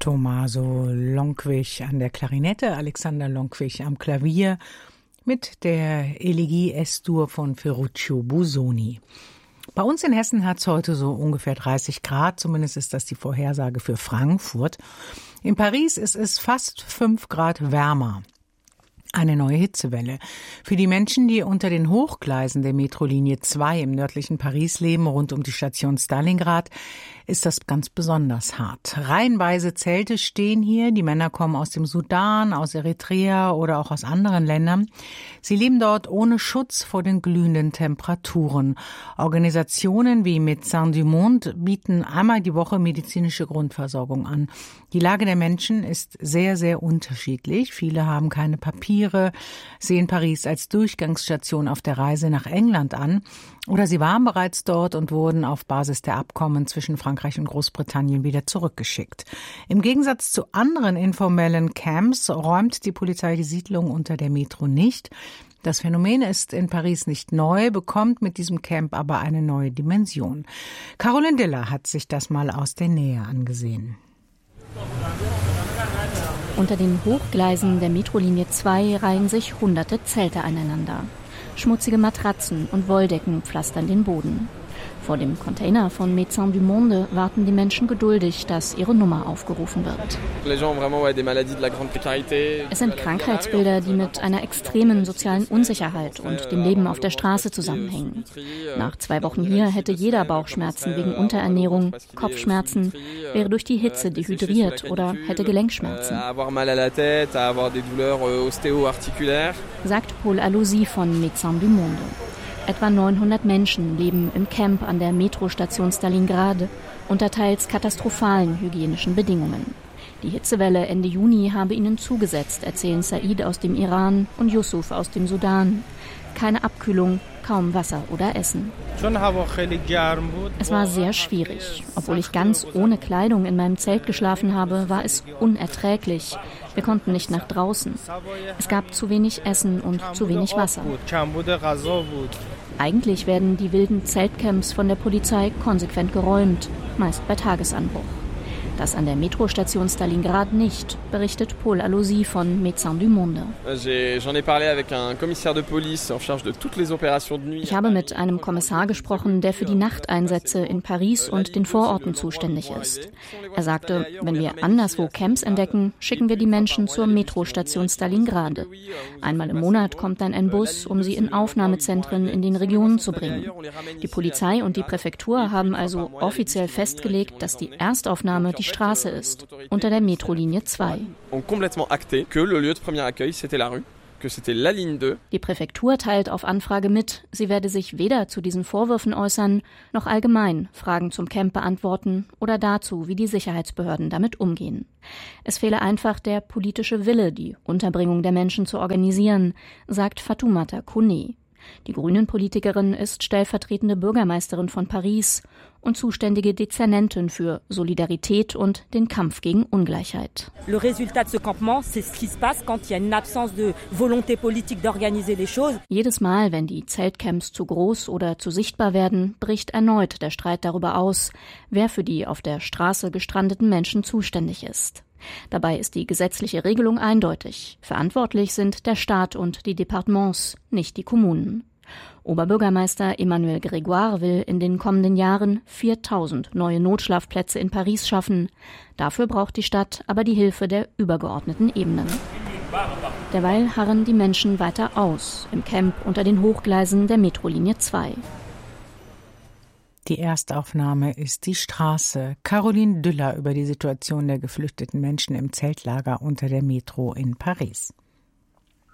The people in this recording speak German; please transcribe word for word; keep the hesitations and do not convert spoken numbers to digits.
Tommaso Lonquich an der Klarinette, Alexander Lonquich am Klavier mit der Elegie Es-Dur von Ferruccio Busoni. Bei uns in Hessen hat es heute so ungefähr dreißig Grad, zumindest ist das die Vorhersage für Frankfurt. In Paris ist es fast fünf Grad wärmer. Eine neue Hitzewelle. Für die Menschen, die unter den Hochgleisen der Metrolinie zwei im nördlichen Paris leben, rund um die Station Stalingrad, ist das ganz besonders hart. Reihenweise Zelte stehen hier. Die Männer kommen aus dem Sudan, aus Eritrea oder auch aus anderen Ländern. Sie leben dort ohne Schutz vor den glühenden Temperaturen. Organisationen wie Médecins du Monde bieten einmal die Woche medizinische Grundversorgung an. Die Lage der Menschen ist sehr, sehr unterschiedlich. Viele haben keine Papiere, sehen Paris als Durchgangsstation auf der Reise nach England an. Oder sie waren bereits dort und wurden auf Basis der Abkommen zwischen Frankreich und Großbritannien wieder zurückgeschickt. Im Gegensatz zu anderen informellen Camps räumt die Polizei die Siedlung unter der Metro nicht. Das Phänomen ist in Paris nicht neu, bekommt mit diesem Camp aber eine neue Dimension. Caroline Diller hat sich das mal aus der Nähe angesehen. Unter den Hochgleisen der Metrolinie zwei reihen sich hunderte Zelte aneinander. Schmutzige Matratzen und Wolldecken pflastern den Boden. Vor dem Container von Médecins du Monde warten die Menschen geduldig, dass ihre Nummer aufgerufen wird. Es sind Krankheitsbilder, die mit einer extremen sozialen Unsicherheit und dem Leben auf der Straße zusammenhängen. Nach zwei Wochen hier hätte jeder Bauchschmerzen wegen Unterernährung, Kopfschmerzen, wäre durch die Hitze dehydriert oder hätte Gelenkschmerzen, sagt Paul Alosi von Médecins du Monde. Etwa neunhundert Menschen leben im Camp an der Metrostation Stalingrad unter teils katastrophalen hygienischen Bedingungen. Die Hitzewelle Ende Juni habe ihnen zugesetzt, erzählen Said aus dem Iran und Yusuf aus dem Sudan. Keine Abkühlung, kaum Wasser oder Essen. Es war sehr schwierig. Obwohl ich ganz ohne Kleidung in meinem Zelt geschlafen habe, war es unerträglich. Wir konnten nicht nach draußen. Es gab zu wenig Essen und zu wenig Wasser. Eigentlich werden die wilden Zeltcamps von der Polizei konsequent geräumt, meist bei Tagesanbruch. Das an der Metrostation Stalingrad nicht, berichtet Paul Alosi von Médecins du Monde. Ich habe mit einem Kommissar gesprochen, der für die Nachteinsätze in Paris und den Vororten zuständig ist. Er sagte, wenn wir anderswo Camps entdecken, schicken wir die Menschen zur Metrostation Stalingrad. Einmal im Monat kommt dann ein Bus, um sie in Aufnahmezentren in den Regionen zu bringen. Die Polizei und die Präfektur haben also offiziell festgelegt, dass die Erstaufnahme die Straße ist, unter der Metrolinie zwei. Die Präfektur teilt auf Anfrage mit, sie werde sich weder zu diesen Vorwürfen äußern, noch allgemein Fragen zum Camp beantworten oder dazu, wie die Sicherheitsbehörden damit umgehen. Es fehle einfach der politische Wille, die Unterbringung der Menschen zu organisieren, sagt Fatoumata Kone. Die Grünen-Politikerin ist stellvertretende Bürgermeisterin von Paris und zuständige Dezernentin für Solidarität und den Kampf gegen Ungleichheit. Le résultat de ce campement, c'est ce qui se passe quand il y a une absence de volonté politique d'organiser les choses. Jedes Mal, wenn die Zeltcamps zu groß oder zu sichtbar werden, bricht erneut der Streit darüber aus, wer für die auf der Straße gestrandeten Menschen zuständig ist. Dabei ist die gesetzliche Regelung eindeutig. Verantwortlich sind der Staat und die Departements, nicht die Kommunen. Oberbürgermeister Emmanuel Grégoire will in den kommenden Jahren viertausend neue Notschlafplätze in Paris schaffen. Dafür braucht die Stadt aber die Hilfe der übergeordneten Ebenen. Derweil harren die Menschen weiter aus, im Camp unter den Hochgleisen der Metrolinie zwei. Die Erstaufnahme ist die Straße. Caroline Diller über die Situation der geflüchteten Menschen im Zeltlager unter der Metro in Paris.